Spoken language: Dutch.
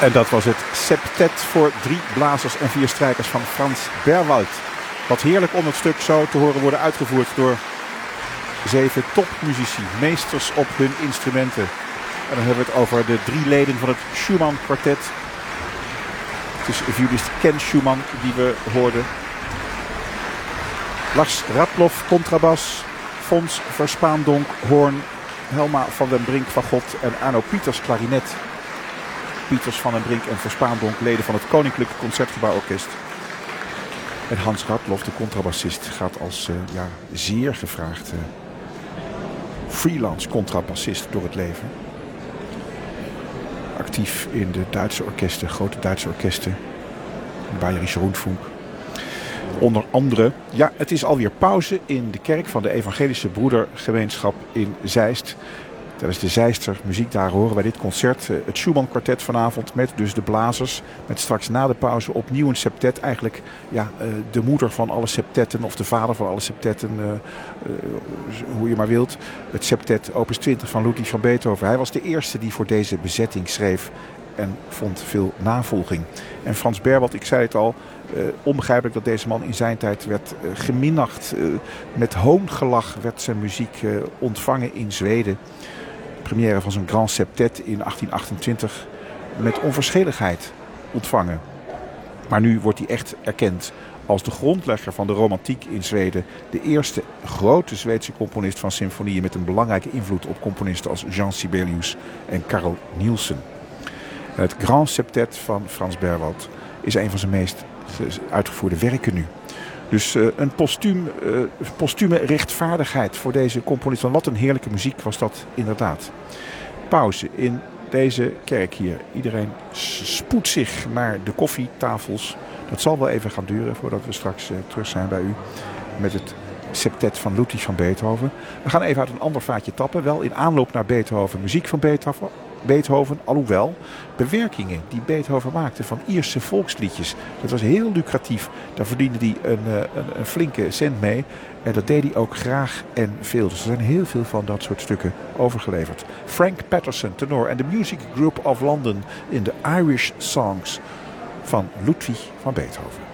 En dat was het septet voor 3 blazers en 4 strijkers van Frans Berwald. Wat heerlijk om het stuk zo te horen worden uitgevoerd door 7 topmuzici, meesters op hun instrumenten. En dan hebben we het over de 3 leden van het Schumann kwartet. Het is violist Ken Schumann die we hoorden. Lars Radloff, contrabas. Fons Verspaandonk, hoorn. Helma van den Brink, fagot. En Arno Pieters, klarinet. Pieters, van den Brink en Verspaandonk, leden van het Koninklijke Concertgebouworkest. En Hans Radloff, de contrabassist, gaat als zeer gevraagd freelance contrabassist door het leven. Actief in de Duitse orkesten, grote Duitse orkesten. Bayerische Rundfunk. Onder andere, het is alweer pauze in de kerk van de Evangelische Broedergemeenschap in Zeist. Tijdens de Zeister muziekdagen horen wij dit concert. Het Schumann kwartet vanavond met dus de blazers. Met straks na de pauze opnieuw een septet. Eigenlijk de moeder van alle septetten of de vader van alle septetten. Hoe je maar wilt. Het septet opus 20 van Ludwig van Beethoven. Hij was de eerste die voor deze bezetting schreef. En vond veel navolging. En Frans Berwald, ik zei het al. Onbegrijpelijk dat deze man in zijn tijd werd geminacht. Met hoongelach werd zijn muziek ontvangen in Zweden. De première van zijn Grand Septet in 1828 met onverschilligheid ontvangen. Maar nu wordt hij echt erkend als de grondlegger van de romantiek in Zweden. De eerste grote Zweedse componist van symfonieën met een belangrijke invloed op componisten als Jean Sibelius en Carl Nielsen. En het Grand Septet van Frans Berwald is een van zijn meest uitgevoerde werken nu. Dus een postume rechtvaardigheid voor deze componist. Want wat een heerlijke muziek was dat inderdaad. Pauze in deze kerk hier. Iedereen spoedt zich naar de koffietafels. Dat zal wel even gaan duren voordat we straks terug zijn bij u. Met het septet van Ludwig van Beethoven. We gaan even uit een ander vaatje tappen. Wel in aanloop naar Beethoven. Muziek van Beethoven, alhoewel bewerkingen die Beethoven maakte van Ierse volksliedjes. Dat was heel lucratief. Daar verdiende hij een flinke cent mee. En dat deed hij ook graag en veel. Dus er zijn heel veel van dat soort stukken overgeleverd. Frank Patterson, tenor en de Music Group of London in de Irish Songs van Ludwig van Beethoven.